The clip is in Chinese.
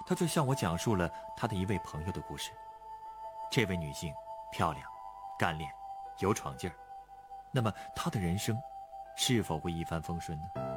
他就向我讲述了他的一位朋友的故事。这位女性漂亮、干练、有闯劲儿，那么她的人生是否会一帆风顺呢？